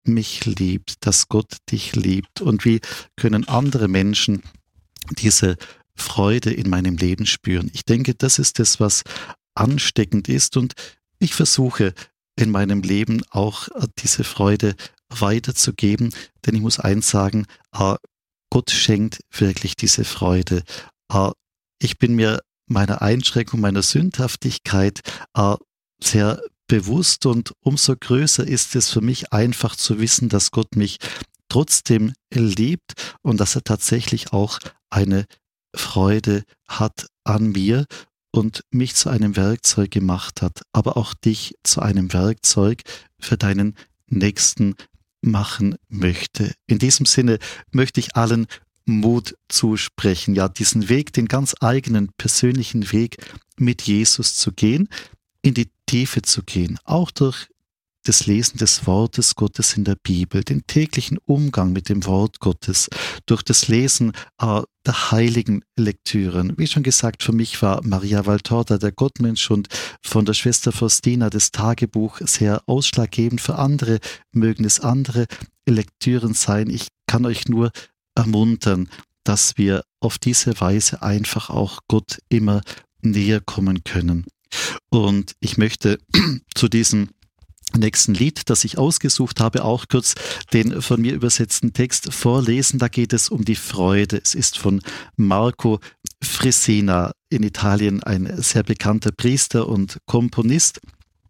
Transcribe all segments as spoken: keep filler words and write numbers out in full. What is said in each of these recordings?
mich liebt, dass Gott dich liebt und wie können andere Menschen diese Freude in meinem Leben spüren. Ich denke, das ist das, was ansteckend ist und ich versuche in meinem Leben auch diese Freude weiterzugeben, denn ich muss eins sagen, Gott schenkt wirklich diese Freude. Ich bin mir meiner Einschränkung, meiner Sündhaftigkeit sehr bewusst und umso größer ist es für mich einfach zu wissen, dass Gott mich trotzdem liebt und dass er tatsächlich auch eine Freude hat an mir und mich zu einem Werkzeug gemacht hat, aber auch dich zu einem Werkzeug für deinen Nächsten machen möchte. In diesem Sinne möchte ich allen Mut zusprechen, ja, diesen Weg, den ganz eigenen persönlichen Weg mit Jesus zu gehen, in die Tiefe zu gehen, auch durch das Lesen des Wortes Gottes in der Bibel, den täglichen Umgang mit dem Wort Gottes, durch das Lesen äh, der heiligen Lektüren. Wie schon gesagt, für mich war Maria Valtorta, der Gottmensch, und von der Schwester Faustina das Tagebuch sehr ausschlaggebend. Für andere mögen es andere Lektüren sein. Ich kann euch nur ermuntern, dass wir auf diese Weise einfach auch Gott immer näher kommen können. Und ich möchte zu diesem nächsten Lied, das ich ausgesucht habe, auch kurz den von mir übersetzten Text vorlesen. Da geht es um die Freude. Es ist von Marco Fresina, in Italien ein sehr bekannter Priester und Komponist.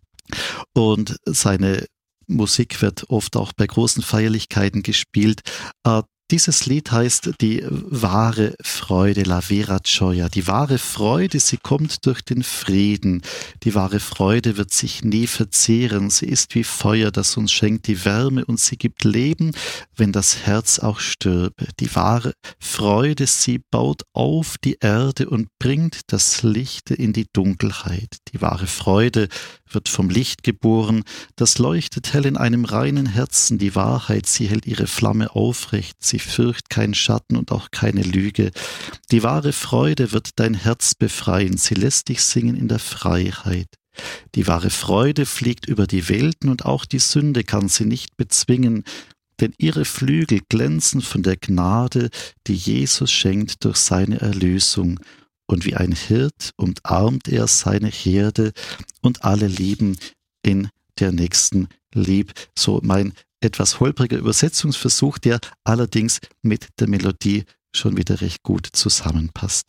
Und seine Musik wird oft auch bei großen Feierlichkeiten gespielt. Äh, Dieses Lied heißt die wahre Freude, la vera gioia. Die wahre Freude, sie kommt durch den Frieden. Die wahre Freude wird sich nie verzehren. Sie ist wie Feuer, das uns schenkt die Wärme und sie gibt Leben, wenn das Herz auch stürbe. Die wahre Freude, sie baut auf die Erde und bringt das Licht in die Dunkelheit. Die wahre Freude wird vom Licht geboren, das leuchtet hell in einem reinen Herzen. Die Wahrheit, sie hält ihre Flamme aufrecht, sie fürcht kein Schatten und auch keine Lüge. Die wahre Freude wird dein Herz befreien, sie lässt dich singen in der Freiheit. Die wahre Freude fliegt über die Welten und auch die Sünde kann sie nicht bezwingen, denn ihre Flügel glänzen von der Gnade, die Jesus schenkt durch seine Erlösung. Und wie ein Hirt umarmt er seine Herde und alle lieben in der nächsten lieb. So mein etwas holpriger Übersetzungsversuch, der allerdings mit der Melodie schon wieder recht gut zusammenpasst.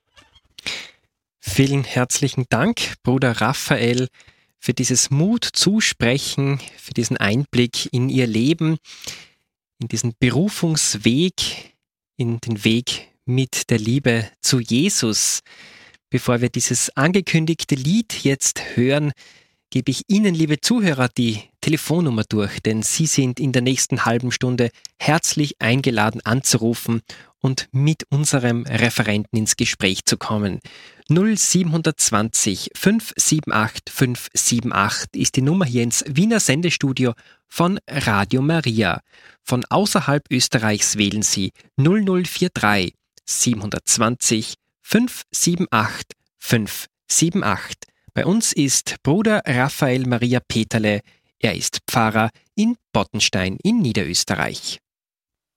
Vielen herzlichen Dank, Bruder Raphael, für dieses Mutzusprechen, für diesen Einblick in Ihr Leben, in diesen Berufungsweg, in den Weg mit der Liebe zu Jesus. Bevor wir dieses angekündigte Lied jetzt hören, gebe ich Ihnen, liebe Zuhörer, die Telefonnummer durch, denn Sie sind in der nächsten halben Stunde herzlich eingeladen anzurufen und mit unserem Referenten ins Gespräch zu kommen. null sieben zwei null fünf sieben acht fünf sieben acht ist die Nummer hier ins Wiener Sendestudio von Radio Maria. Von außerhalb Österreichs wählen Sie null null vier drei sieben zwei null fünf sieben acht fünf sieben acht. Bei uns ist Bruder Raphael Maria Peterle. Er ist Pfarrer in Bottenstein in Niederösterreich.